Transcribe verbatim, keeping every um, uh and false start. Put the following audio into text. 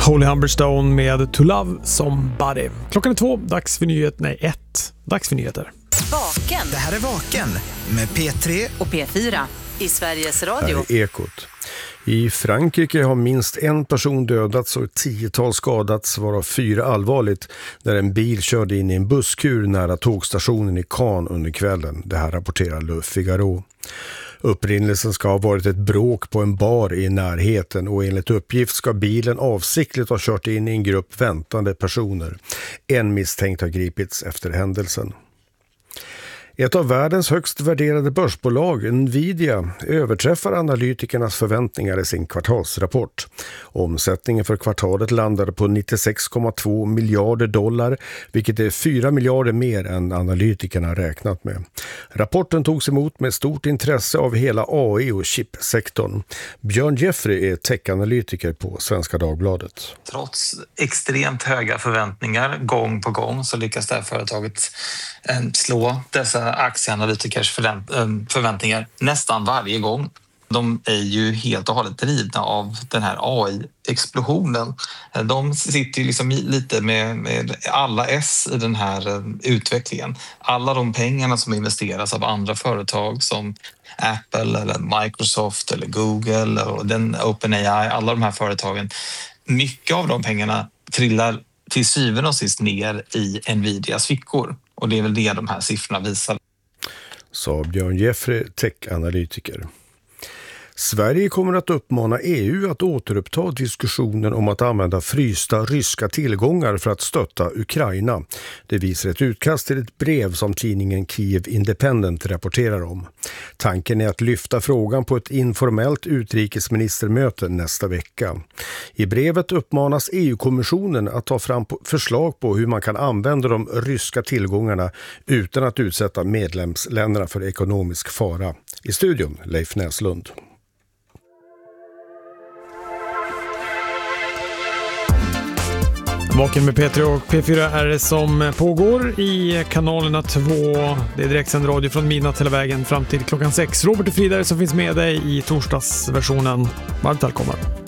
Holy Humberstone med To Love Somebody. Klockan är två, dags för nyheter. Nej, ett. Dags för nyheter. Vaken. Det här är Vaken med P tre och P fyra i Sveriges Radio. Här är Ekot. I Frankrike har minst en person dödats och tiotal skadats, varav fyra allvarligt, när en bil körde in i en busskur nära tågstationen i Caen under kvällen. Det här rapporterar Le Figaro. Upprinnelsen ska ha varit ett bråk på en bar i närheten och enligt uppgift ska bilen avsiktligt ha kört in i en grupp väntande personer. En misstänkt har gripits efter händelsen. Ett av världens högst värderade börsbolag, Nvidia, överträffar analytikernas förväntningar i sin kvartalsrapport. Omsättningen för kvartalet landade på nittiosex komma två miljarder dollar, vilket är fyra miljarder mer än analytikerna räknat med. Rapporten togs emot med stort intresse av hela A I- och chipsektorn. Björn Jeffrey är techanalytiker på Svenska Dagbladet. Trots extremt höga förväntningar gång på gång så lyckas det här företaget slå dessa aktieanalytikers förväntningar nästan varje gång. De är ju helt och hållet drivna av den här A I-explosionen. De sitter ju liksom lite med, med alla S i den här utvecklingen. Alla de pengarna som investeras av andra företag som Apple eller Microsoft eller Google och den OpenAI, alla de här företagen, mycket av de pengarna trillar till syvende och sist ner i Nvidias fickor. Och det är väl det de här siffrorna visar. Sa Björn Jeffrey, tech-analytiker. Sverige kommer att uppmana E U att återuppta diskussionen om att använda frysta ryska tillgångar för att stötta Ukraina. Det visar ett utkast till ett brev som tidningen Kiev Independent rapporterar om. Tanken är att lyfta frågan på ett informellt utrikesministermöte nästa vecka. I brevet uppmanas E U-kommissionen att ta fram förslag på hur man kan använda de ryska tillgångarna utan att utsätta medlemsländerna för ekonomisk fara. I studion, Leif Näslund. Vaken med P tre och P fyra är det som pågår i kanalerna två. Det är direktsänd radio från midnatt hela vägen fram till klockan sex. Robert och Frida som finns med dig i torsdagsversionen. Varmt välkommen.